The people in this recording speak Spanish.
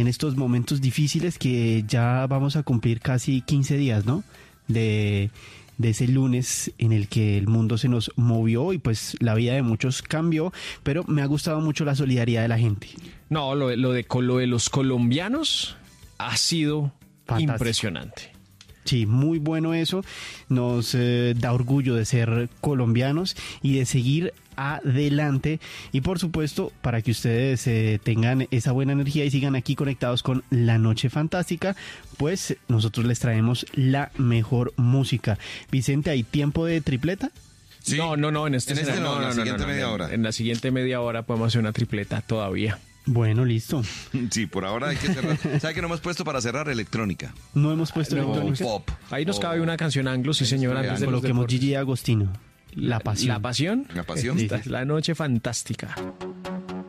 en estos momentos difíciles que ya vamos a cumplir casi 15 días, ¿no? De ese lunes en el que el mundo se nos movió y pues la vida de muchos cambió, pero me ha gustado mucho la solidaridad de la gente. No, lo de los colombianos ha sido Fantástico. impresionante. Sí, muy bueno eso, nos da orgullo de ser colombianos y de seguir adelante y por supuesto para que ustedes tengan esa buena energía y sigan aquí conectados con La Noche Fantástica, pues nosotros les traemos la mejor música. Vicente, ¿hay tiempo de tripleta? Sí. No, en En la siguiente media hora. En la siguiente media hora podemos hacer una tripleta todavía. Bueno, listo. Sí, por ahora hay que cerrar. ¿Sabe que no hemos puesto para cerrar electrónica? No hemos puesto No, electrónica. Pop. Ahí nos cabe una canción anglo, sí señor, antes de los Coloquemos deportes. Gigi Agostino. La pasión. ¿La pasión? La pasión. Esta es La Noche Fantástica.